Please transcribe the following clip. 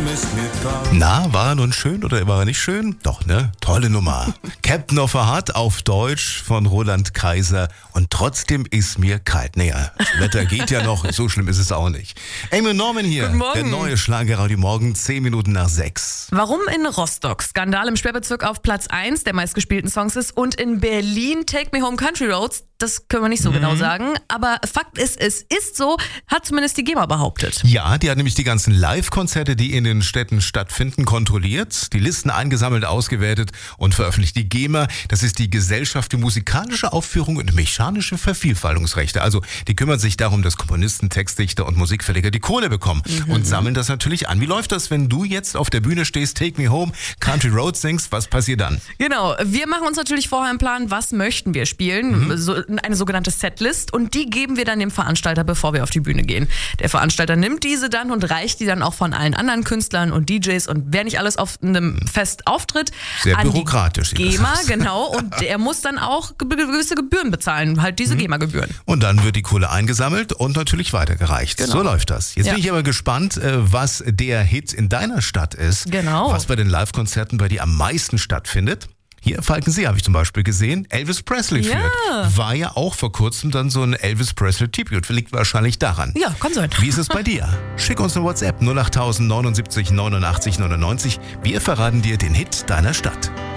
ist mir kalt. Na, war er nun schön oder war er nicht schön? Doch, ne? Tolle Nummer. Captain of a Heart auf Deutsch von Roland Kaiser. Und trotzdem ist mir kalt. Naja, das Wetter geht ja noch, so schlimm ist es auch nicht. Amy Norman hier. Guten Morgen. Der neue Schlagerradio Morgen, 10 Minuten nach 6. Warum in Rostock Skandal im Sperrbezirk auf Platz 1 der meistgespielten Songs ist und in Berlin Take Me Home Country Roads, das können wir nicht so genau sagen. Aber Fakt ist, es ist so, hat zumindest die GEMA behauptet. Ja, die hat nämlich die ganzen Live-Konzerte, die in den Städten stattfinden, kontrolliert, die Listen eingesammelt, ausgewertet und veröffentlicht. Die GEMA, das ist die Gesellschaft für musikalische Aufführung und mechanische Vervielfaltungsrechte. Also die kümmert sich darum, dass Komponisten, Textdichter und Musikverleger die Kohle bekommen und sammeln das natürlich an. Wie läuft das, wenn du jetzt auf der Bühne stehst, Take Me Home, Country Roads singst, was passiert dann? Genau, wir machen uns natürlich vorher einen Plan, was möchten wir spielen, so eine sogenannte Setlist, und die geben wir dann dem Veranstalter, bevor wir auf die Bühne gehen. Der Veranstalter nimmt diese dann und reicht die dann auch von allen anderen Künstlern und DJs und wer nicht alles auf einem Fest auftritt, Sehr an bürokratisch. die GEMA, genau, und der muss dann auch gewisse Gebühren bezahlen, halt diese GEMA-Gebühren. Und dann wird die Kohle eingesammelt und natürlich weitergereicht. Genau. So läuft das. Jetzt Ja. bin ich aber gespannt, was der Hit in deiner Stadt ist. Genau. Was bei den Live-Konzerten bei dir am meisten stattfindet. Hier, Falkensee habe ich zum Beispiel gesehen, Elvis Presley Ja. führt. War ja auch vor kurzem dann so ein Elvis Presley-Tribute. Liegt wahrscheinlich daran. Ja, kann sein. Wie ist es bei dir? Schick uns eine WhatsApp 08000 79 89 99. Wir verraten dir den Hit deiner Stadt.